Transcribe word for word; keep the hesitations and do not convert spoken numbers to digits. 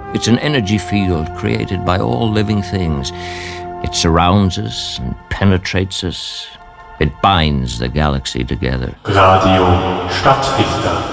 It's an energy field created by all living things. It surrounds us and penetrates us. It binds the galaxy together. Radio Stadtfilter.